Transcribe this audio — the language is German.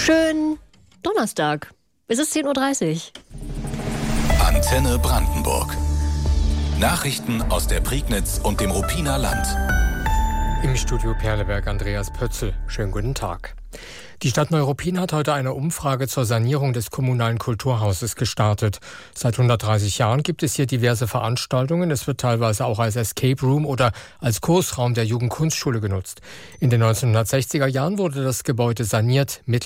Schönen Donnerstag. Es ist 10.30 Uhr. Antenne Brandenburg. Nachrichten aus der Prignitz und dem Ruppiner Land. Im Studio Perleberg Andreas Pötzl. Schönen guten Tag. Die Stadt Neuruppin hat heute eine Umfrage zur Sanierung des kommunalen Kulturhauses gestartet. Seit 130 Jahren gibt es hier diverse Veranstaltungen. Es wird teilweise auch als Escape Room oder als Kursraum der Jugendkunstschule genutzt. In den 1960er Jahren wurde das Gebäude saniert.